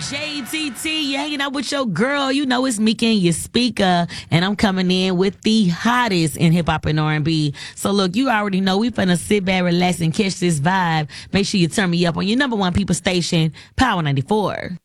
JTT, you hanging out with your girl. You know it's Mika and your speaker, and I'm coming in with the hottest in hip hop and R&B. So look, you already know we finna sit back, relax, and catch this vibe. Make sure you turn me up on your number one people station, Power 94.